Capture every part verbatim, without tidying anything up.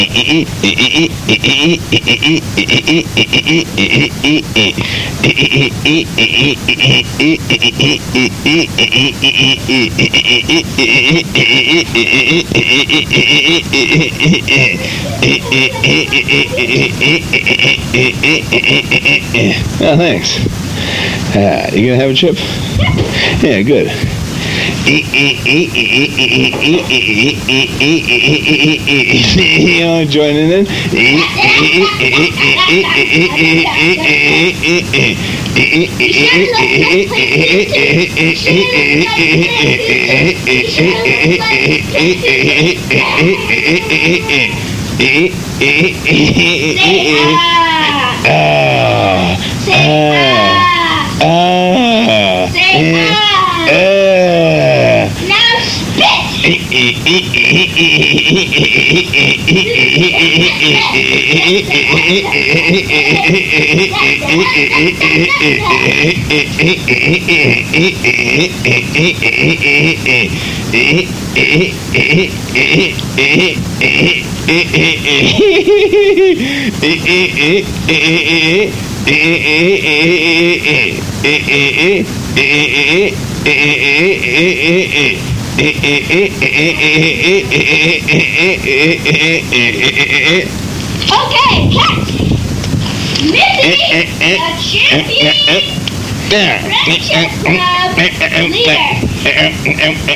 Oh, thanks. Uh, you gonna have a chip? Yeah, good. You know, joining in. Ah, ah, ah. Now spit! Okay, cat! Missy, the champion! Friendship Club leader! So,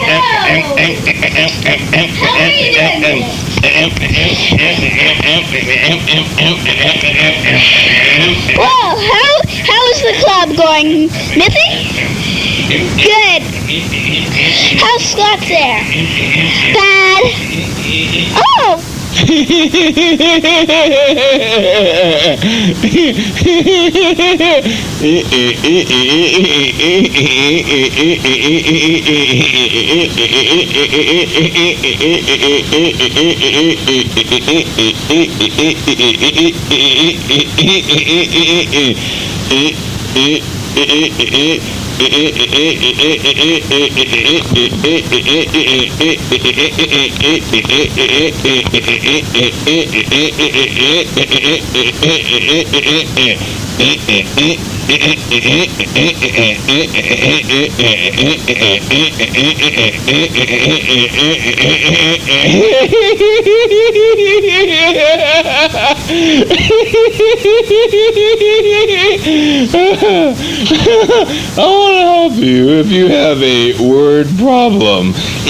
how are you doing today? Well, how, how is the club going, Missy? Good. How's Scott there? Bad. Oh! I want to help you if you have a word problem.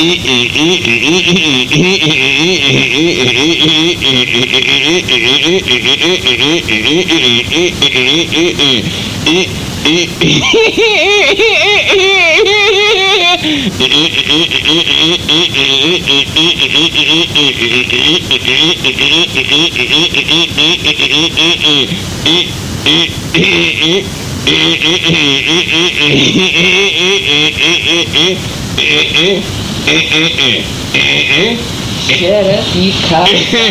Shut up, you cock.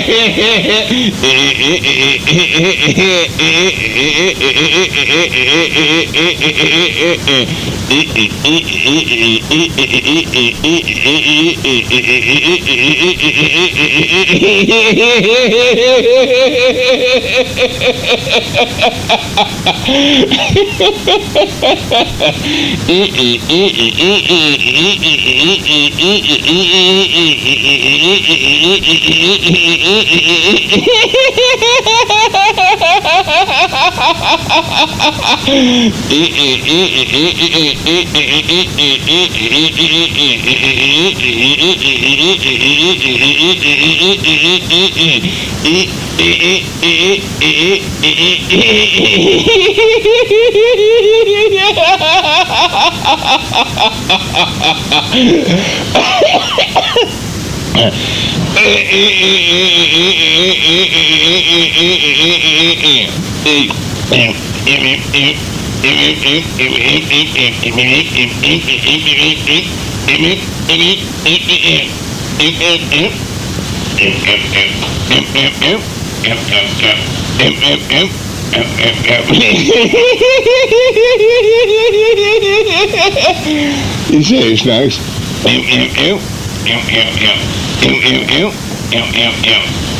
You say, Snacks?